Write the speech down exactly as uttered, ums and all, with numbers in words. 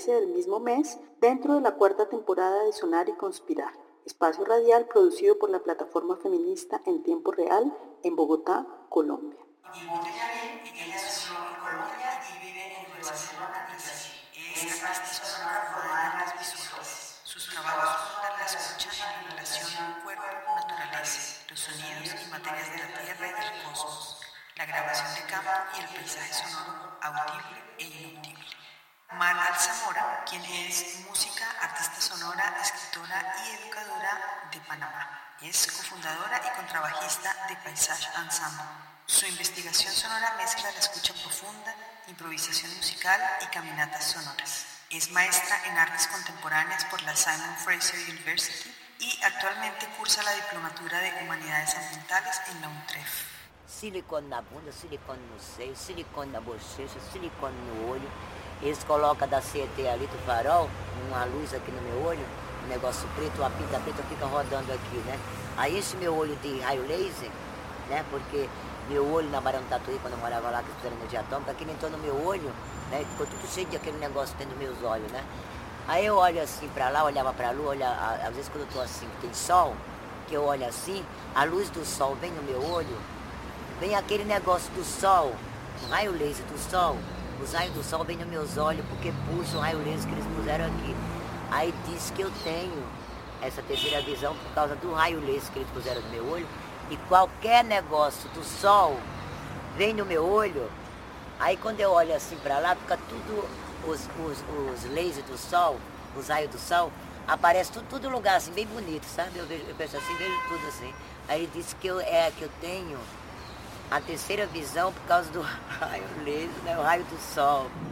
trece del mismo mes dentro de la cuarta temporada de Sonar y Conspirar, espacio radial producido por la plataforma feminista en tiempo real en Bogotá, Colombia. Y Botella bien, ella nació en Colombia y vive en Barcelona y Brasil. Es artista sonora formada en las visuales. Sus trabajos abordan la escucha en relación cuerpo-naturaleza, los sonidos y materias de la tierra y del cosmos, la grabación de campo y el paisaje sonoro audible e inaudible. Mar Alzamora, quien es música, artista sonora, escritora y educadora de Panamá. Es cofundadora y contrabajista de Paysage Ensemble. Su investigación sonora mezcla la escucha profunda, improvisación musical y caminatas sonoras. Es maestra en artes contemporáneas por la Simon Fraser University y actualmente cursa la diplomatura de Humanidades Ambientales en la UNTREF. Silicone na bunda, silicone no seio, silicone na bochecha, silicone no olho. Eles colocam da C E T ali do farol, uma luz aqui no meu olho, um negócio preto, uma pinta preta fica rodando aqui, né? Aí enche meu olho de raio laser, né? Porque meu olho na Barão do Tatuí, quando eu morava lá, que eu fizeram energia atômica, aquilo entrou no meu olho, né? Ficou tudo cheio de aquele negócio dentro dos meus olhos, né? Aí eu olho assim pra lá, olhava pra lua, olha, às vezes quando eu tô assim, que tem sol, que eu olho assim, a luz do sol vem no meu olho, vem aquele negócio do sol, o raio laser do sol, os raios do sol vêm nos meus olhos porque puxa o raio laser que eles puseram aqui. Aí diz que eu tenho essa terceira visão por causa do raio laser que eles puseram no meu olho. E qualquer negócio do sol vem no meu olho, aí quando eu olho assim pra lá, fica tudo, os, os, os lasers do sol, os raios do sol, aparece tudo, tudo lugar assim, bem bonito, sabe? Eu, vejo, eu penso assim, vejo tudo assim. Aí ele disse que eu, é, que eu tenho a terceira visão por causa do raio laser, né? O raio do sol.